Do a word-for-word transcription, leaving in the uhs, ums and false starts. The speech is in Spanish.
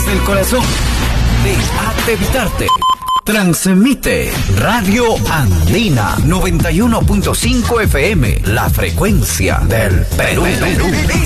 desde el corazón de Atevitarte. Transmite Radio Andina noventa y uno punto cinco F M, la frecuencia del Perú.